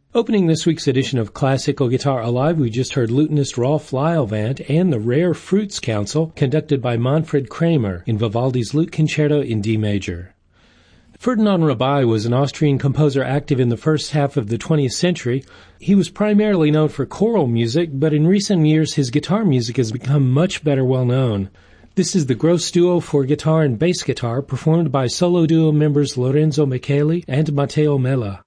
Opening this week's edition of Classical Guitar Alive, we just heard lutenist Rolf Lylvand and the Rare Fruits Council, conducted by Manfred Kramer in Vivaldi's Lute Concerto in D major. Ferdinand Rebay was an Austrian composer active in the first half of the 20th century. He was primarily known for choral music, but in recent years his guitar music has become much better well known. This is the Gross Duo for guitar and bass guitar, performed by solo duo members Lorenzo Micheli and Matteo Mella.